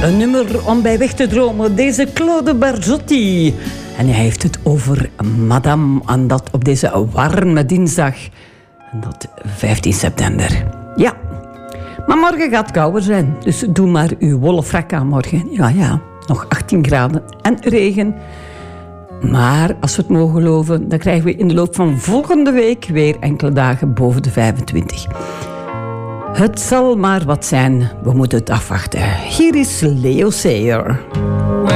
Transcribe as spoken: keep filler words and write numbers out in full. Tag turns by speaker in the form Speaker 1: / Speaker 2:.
Speaker 1: Een nummer om bij weg te dromen. Deze Claude Barzotti. En hij heeft het over Madame. En dat op deze warme dinsdag. En dat vijftien september. Ja. Maar morgen gaat het kouder zijn. Dus doe maar uw wollen frak aan morgen. Ja, ja. Nog achttien graden en regen. Maar als we het mogen geloven, dan krijgen we in de loop van volgende week weer enkele dagen boven de vijfentwintig. Het zal maar wat zijn. We moeten het afwachten. Hier is Leo Sayer.